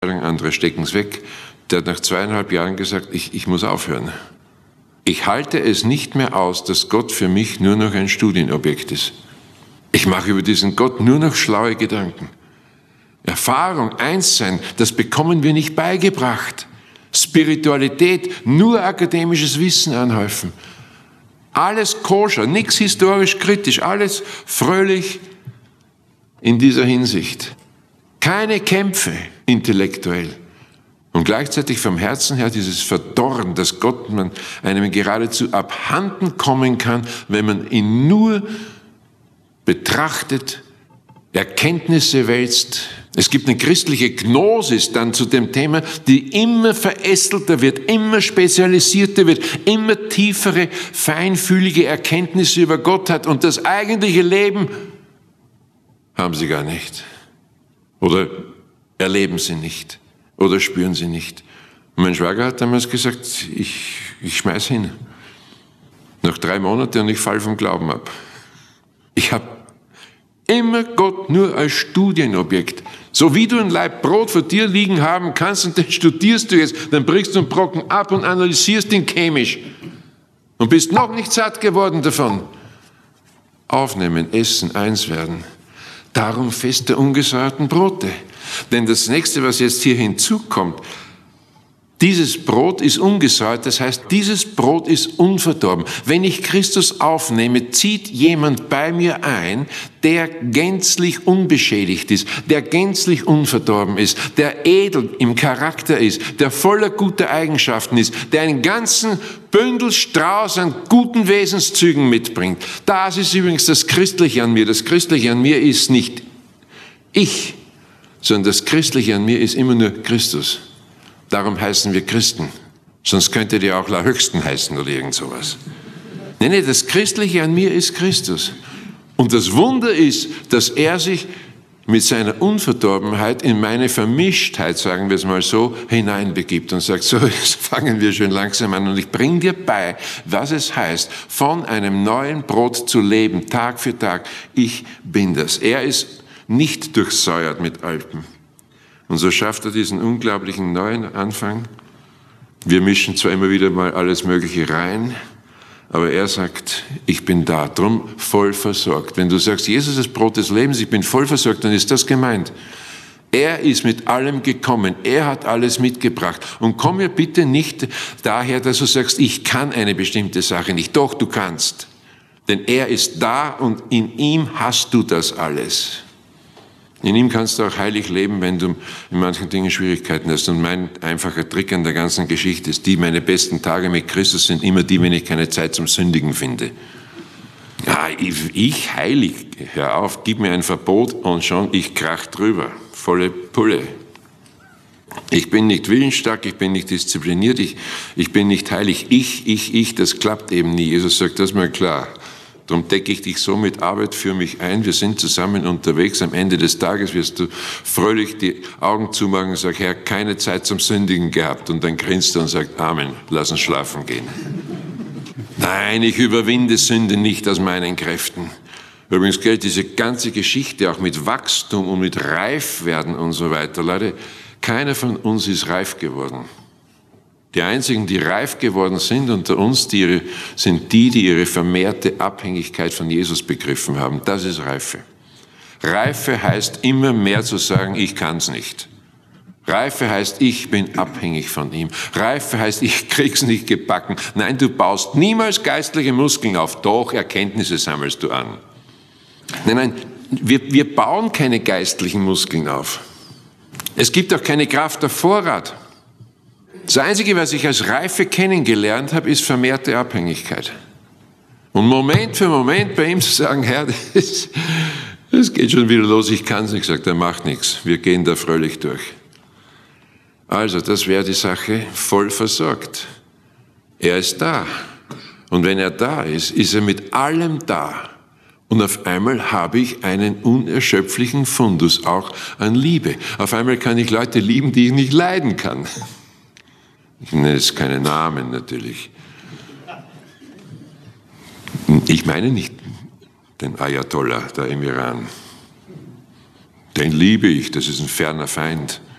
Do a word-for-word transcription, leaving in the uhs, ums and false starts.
andere stecken es weg. Der hat nach zweieinhalb Jahren gesagt, ich, ich muss aufhören. Ich halte es nicht mehr aus, dass Gott für mich nur noch ein Studienobjekt ist. Ich mache über diesen Gott nur noch schlaue Gedanken. Erfahrung, Einssein, das bekommen wir nicht beigebracht. Spiritualität, nur akademisches Wissen anhäufen. Alles koscher, nichts historisch kritisch, alles fröhlich in dieser Hinsicht. Keine Kämpfe intellektuell. Und gleichzeitig vom Herzen her dieses Verdorren, dass Gott man einem geradezu abhanden kommen kann, wenn man ihn nur betrachtet, Erkenntnisse wälzt. Es gibt eine christliche Gnosis dann zu dem Thema, die immer verästelter wird, immer spezialisierter wird, immer tiefere, feinfühlige Erkenntnisse über Gott hat und das eigentliche Leben haben sie gar nicht. Oder erleben sie nicht. Oder spüren sie nicht. Und mein Schwager hat damals gesagt, ich, ich schmeiß hin. Nach drei Monaten und ich falle vom Glauben ab. Ich habe immer Gott nur als Studienobjekt. So wie du ein Laib Brot vor dir liegen haben kannst und den studierst du jetzt, dann brichst du einen Brocken ab und analysierst ihn chemisch. Und bist noch nicht satt geworden davon. Aufnehmen, essen, eins werden. Darum Fest der ungesäuerten Brote. Denn das nächste, was jetzt hier hinzukommt, dieses Brot ist ungesäuert, das heißt, dieses Brot ist unverdorben. Wenn ich Christus aufnehme, zieht jemand bei mir ein, der gänzlich unbeschädigt ist, der gänzlich unverdorben ist, der edel im Charakter ist, der voller guter Eigenschaften ist, der einen ganzen Bündel Strauß an guten Wesenszügen mitbringt. Das ist übrigens das Christliche an mir. Das Christliche an mir ist nicht ich, sondern das Christliche an mir ist immer nur Christus. Darum heißen wir Christen. Sonst könntet ihr auch La Höchsten heißen oder irgend sowas. Nein, nein, das Christliche an mir ist Christus. Und das Wunder ist, dass er sich mit seiner Unverdorbenheit in meine Vermischtheit, sagen wir es mal so, hineinbegibt und sagt, so, jetzt fangen wir schön langsam an und ich bringe dir bei, was es heißt, von einem neuen Brot zu leben, Tag für Tag. Ich bin das. Er ist nicht durchsäuert mit Alpen. Und so schafft er diesen unglaublichen neuen Anfang. Wir mischen zwar immer wieder mal alles Mögliche rein, aber er sagt, ich bin da, drum voll versorgt. Wenn du sagst, Jesus ist das Brot des Lebens, ich bin voll versorgt, dann ist das gemeint. Er ist mit allem gekommen, er hat alles mitgebracht. Und komm mir bitte nicht daher, dass du sagst, ich kann eine bestimmte Sache nicht. Doch, du kannst. Denn er ist da und in ihm hast du das alles. In ihm kannst du auch heilig leben, wenn du in manchen Dingen Schwierigkeiten hast. Und mein einfacher Trick an der ganzen Geschichte ist die, meine besten Tage mit Christus sind immer die, wenn ich keine Zeit zum Sündigen finde. Ja, ich, ich heilig, hör auf, gib mir ein Verbot und schon, ich krach drüber. Volle Pulle. Ich bin nicht willensstark, ich bin nicht diszipliniert, ich, ich bin nicht heilig. Ich, ich, ich, das klappt eben nie. Jesus sagt, das ist mir klar. Darum decke ich dich so mit Arbeit für mich ein. Wir sind zusammen unterwegs. Am Ende des Tages wirst du fröhlich die Augen zumachen und sagen, Herr, keine Zeit zum Sündigen gehabt. Und dann grinst er und sagt, Amen, lass uns schlafen gehen. Nein, ich überwinde Sünde nicht aus meinen Kräften. Übrigens gilt diese ganze Geschichte auch mit Wachstum und mit Reifwerden und so weiter. Leute, keiner von uns ist reif geworden. Die einzigen, die reif geworden sind unter uns, die ihre, sind die, die ihre vermehrte Abhängigkeit von Jesus begriffen haben. Das ist Reife. Reife heißt immer mehr zu sagen, ich kann's nicht. Reife heißt, ich bin abhängig von ihm. Reife heißt, ich krieg's nicht gebacken. Nein, du baust niemals geistliche Muskeln auf, doch Erkenntnisse sammelst du an. Nein, nein, wir, wir bauen keine geistlichen Muskeln auf. Es gibt auch keine Kraft auf Vorrat. Das Einzige, was ich als Reife kennengelernt habe, ist vermehrte Abhängigkeit. Und Moment für Moment bei ihm zu sagen, Herr, das, das geht schon wieder los, ich kann es nicht. Sagt er, macht nichts, wir gehen da fröhlich durch. Also, das wäre die Sache, voll versorgt. Er ist da. Und wenn er da ist, ist er mit allem da. Und auf einmal habe ich einen unerschöpflichen Fundus, auch an Liebe. Auf einmal kann ich Leute lieben, die ich nicht leiden kann. Ich nenne jetzt keine Namen natürlich. Ich meine nicht den Ayatollah da im Iran. Den liebe ich, das ist ein ferner Feind.